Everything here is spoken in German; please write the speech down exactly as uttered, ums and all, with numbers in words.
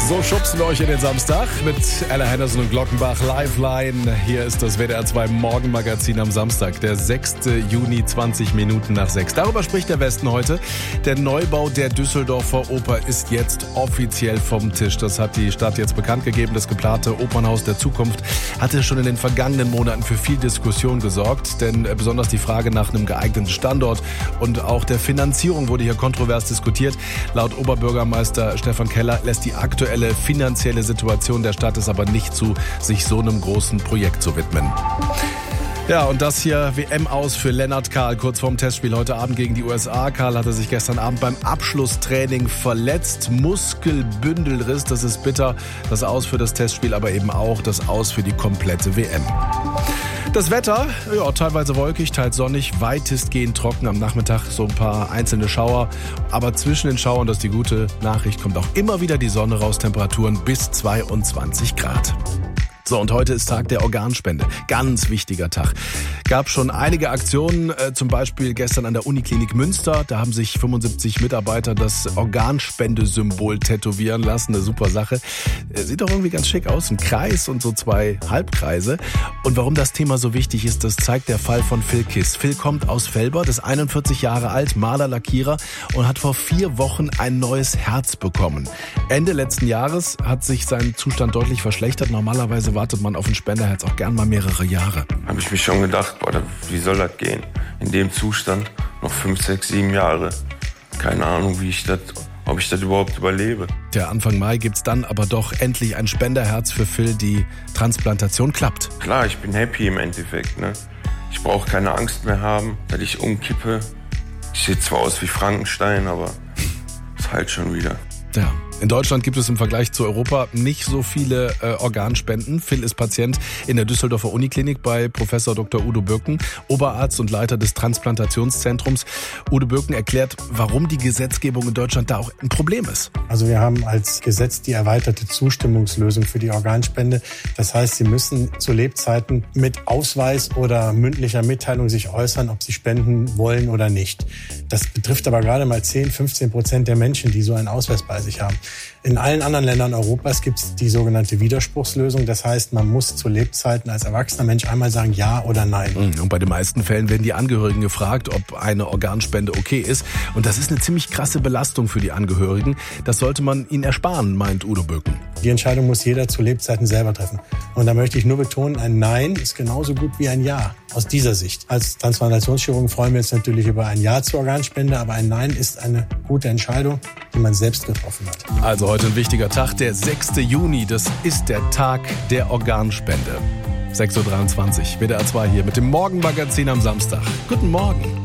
So schubsen wir euch in den Samstag mit Ella Henderson und Glockenbach Liveline. Hier ist das W D R zwei Morgenmagazin am Samstag, der sechster Juni, zwanzig Minuten nach sechs. Darüber spricht der Westen heute. Der Neubau der Düsseldorfer Oper ist jetzt offiziell vom Tisch. Das hat die Stadt jetzt bekannt gegeben. Das geplante Opernhaus der Zukunft hatte schon in den vergangenen Monaten für viel Diskussion gesorgt. Denn besonders die Frage nach einem geeigneten Standort und auch der Finanzierung wurde hier kontrovers diskutiert. Laut Oberbürgermeister Stefan Keller lässt die aktuelle finanzielle Situation der Stadt es aber nicht zu, sich so einem großen Projekt zu widmen. Ja, und das hier W M aus für Lennart Kahl, kurz vorm Testspiel heute Abend gegen die U S A. Kahl hatte sich gestern Abend beim Abschlusstraining verletzt. Muskelbündelriss, das ist bitter. Das Aus für das Testspiel, aber eben auch das Aus für die komplette W M. Das Wetter, ja, teilweise wolkig, teils sonnig, weitestgehend trocken. Am Nachmittag so ein paar einzelne Schauer. Aber zwischen den Schauern, das ist die gute Nachricht, kommt auch immer wieder die Sonne raus. Temperaturen bis zweiundzwanzig Grad. So, und heute ist Tag der Organspende. Ganz wichtiger Tag. Gab schon einige Aktionen, äh, zum Beispiel gestern an der Uniklinik Münster. Da haben sich fünfundsiebzig Mitarbeiter das Organspendesymbol tätowieren lassen. Eine super Sache. Äh, sieht doch irgendwie ganz schick aus. Ein Kreis und so zwei Halbkreise. Und warum das Thema so wichtig ist, das zeigt der Fall von Phil Kiss. Phil kommt aus Velbert, ist einundvierzig Jahre alt, Maler, Lackierer und hat vor vier Wochen ein neues Herz bekommen. Ende letzten Jahres hat sich sein Zustand deutlich verschlechtert. Normalerweise wartet man auf ein Spenderherz auch gern mal mehrere Jahre. Habe ich mich schon gedacht, boah, wie soll das gehen? In dem Zustand noch fünf, sechs, sieben Jahre. Keine Ahnung, wie ich das, ob ich das überhaupt überlebe. Der Anfang Mai gibt's dann aber doch endlich ein Spenderherz für Phil. Die Transplantation klappt. Klar, ich bin happy im Endeffekt. Ne? Ich brauche keine Angst mehr haben, dass ich umkippe. Ich sehe zwar aus wie Frankenstein, aber es heilt schon wieder. Ja. In Deutschland gibt es im Vergleich zu Europa nicht so viele äh, Organspenden. Phil ist Patient in der Düsseldorfer Uniklinik bei Professor Doktor Udo Birken, Oberarzt und Leiter des Transplantationszentrums. Udo Birken erklärt, warum die Gesetzgebung in Deutschland da auch ein Problem ist. Also wir haben als Gesetz die erweiterte Zustimmungslösung für die Organspende. Das heißt, Sie müssen zu Lebzeiten mit Ausweis oder mündlicher Mitteilung sich äußern, ob Sie spenden wollen oder nicht. Das betrifft aber gerade mal zehn, fünfzehn Prozent der Menschen, die so einen Ausweis bei sich haben. In allen anderen Ländern Europas gibt es die sogenannte Widerspruchslösung. Das heißt, man muss zu Lebzeiten als erwachsener Mensch einmal sagen Ja oder Nein. Und bei den meisten Fällen werden die Angehörigen gefragt, ob eine Organspende okay ist. Und das ist eine ziemlich krasse Belastung für die Angehörigen. Das sollte man ihnen ersparen, meint Udo Birken. Die Entscheidung muss jeder zu Lebzeiten selber treffen. Und da möchte ich nur betonen, ein Nein ist genauso gut wie ein Ja aus dieser Sicht. Als Transplantationschirurgen freuen wir uns natürlich über ein Ja zur Organspende, aber ein Nein ist eine gute Entscheidung, die man selbst getroffen hat. Also heute ein wichtiger Tag, der sechster Juni, das ist der Tag der Organspende. sechs Uhr dreiundzwanzig, W D R zwei hier mit dem Morgenmagazin am Samstag. Guten Morgen.